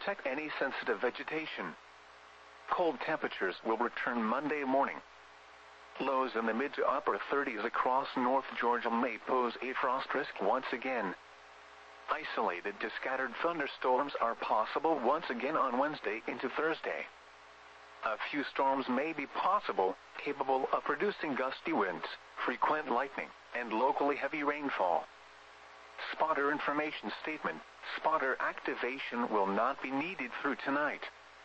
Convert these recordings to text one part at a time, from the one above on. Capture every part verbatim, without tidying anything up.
protect any sensitive vegetation. Cold temperatures will return Monday morning. Lows in the mid to upper thirties across North Georgia may pose a frost risk once again. Isolated to scattered thunderstorms are possible once again on Wednesday into Thursday. A few storms may be possible, capable of producing gusty winds, frequent lightning, and locally heavy rainfall. Spotter information statement: spotter activation will not be needed through tonight.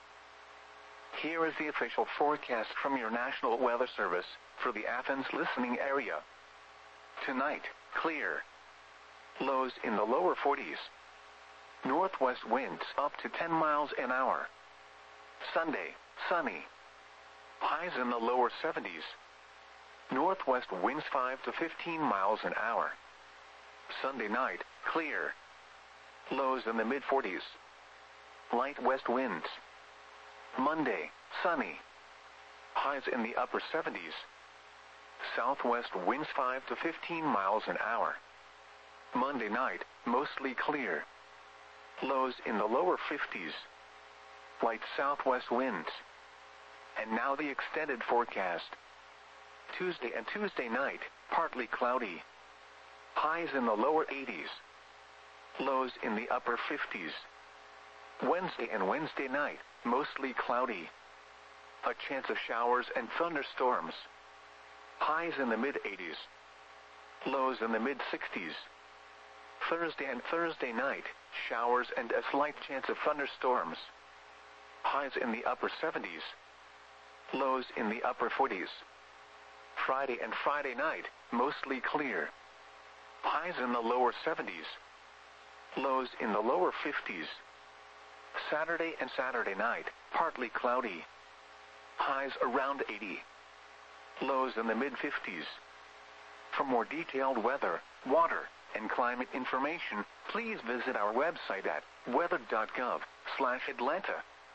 Here is the official forecast from your National Weather Service for the Athens listening area. Tonight, clear. Lows in the lower forties. Northwest winds up to ten miles an hour. Sunday, sunny. Highs in the lower seventies. Northwest winds five to fifteen miles an hour. Sunday night, clear. Lows in the mid forties. Light west winds. Monday, sunny. Highs in the upper seventies. Southwest winds five to fifteen miles an hour. Monday night, mostly clear. Lows in the lower fifties. Light southwest winds. And now the extended forecast. Tuesday and Tuesday night, partly cloudy. Highs in the lower eighties. Lows in the upper fifties. Wednesday and Wednesday night, mostly cloudy. A chance of showers and thunderstorms. Highs in the mid eighties. Lows in the mid sixties. Thursday and Thursday night, showers and a slight chance of thunderstorms. Highs in the upper seventies. Lows in the upper forties. Friday and Friday night, mostly clear. Highs in the lower seventies. Lows in the lower fifties. Saturday and Saturday night, partly cloudy. Highs around eighty. Lows in the mid fifties. For more detailed weather, water, and climate information, please visit our website at weather dot gov slash Atlanta.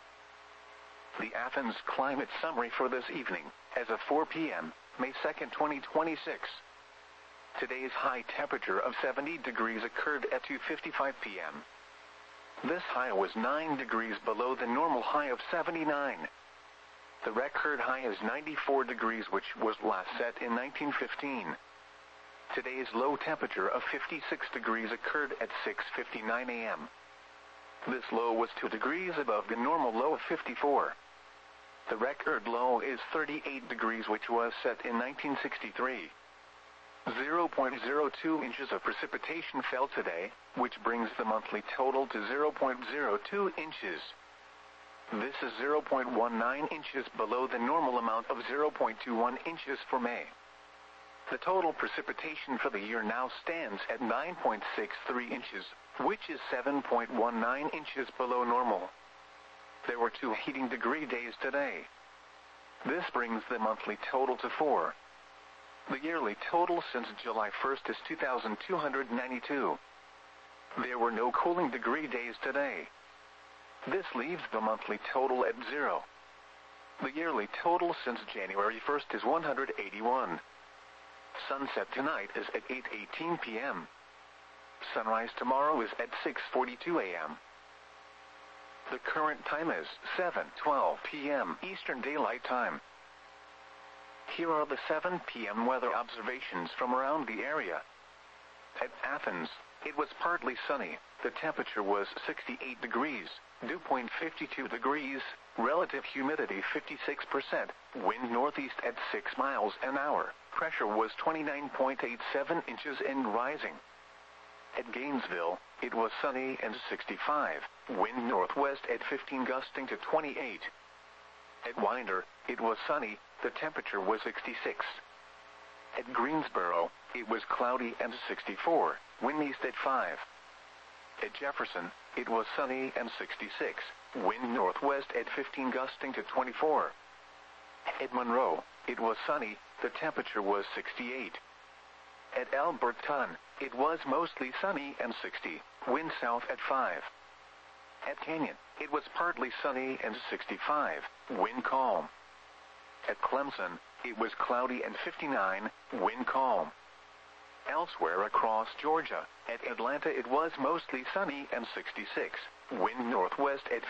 The Athens climate summary for this evening, as of four p m, May second, twenty twenty-six. Today's high temperature of seventy degrees occurred at two fifty-five p m This high was nine degrees below the normal high of seventy-nine. The record high is ninety-four degrees, which was last set in nineteen fifteen. Today's low temperature of fifty-six degrees occurred at six fifty-nine a m This low was two degrees above the normal low of fifty-four. The record low is thirty-eight degrees, which was set in nineteen sixty-three. zero point zero two inches of precipitation fell today, which brings the monthly total to zero point zero two inches. This is zero point one nine inches below the normal amount of zero point two one inches for May. The total precipitation for the year now stands at nine point six three inches, which is seven point one nine inches below normal. There were two heating degree days today. This brings the monthly total to four. The yearly total since July first is two thousand two hundred ninety-two. There were no cooling degree days today. This leaves the monthly total at zero. The yearly total since January first is one hundred eighty-one. Sunset tonight is at eight eighteen p m Sunrise tomorrow is at six forty-two a m The current time is seven twelve p m Eastern Daylight Time. Here are the seven p m weather observations from around the area. At Athens, it was partly sunny. The temperature was sixty-eight degrees, dew point fifty-two degrees, relative humidity fifty-six percent, wind northeast at six miles an hour, pressure was twenty-nine point eight seven inches and rising. At Gainesville, it was sunny and sixty-five, wind northwest at fifteen gusting to twenty-eight. At Winder, it was sunny, the temperature was sixty-six. At Greensboro, it was cloudy and sixty-four, wind east at five. At Jefferson, it was sunny and sixty-six, wind northwest at fifteen gusting to twenty-four. At Monroe, it was sunny, the temperature was sixty-eight. At Alberton, it was mostly sunny and sixty, wind south at five. At Canyon, it was partly sunny and sixty-five, wind calm. At Clemson, it was cloudy and fifty-nine, wind calm. Elsewhere across Georgia, at Atlanta it was mostly sunny and sixty-six, wind northwest at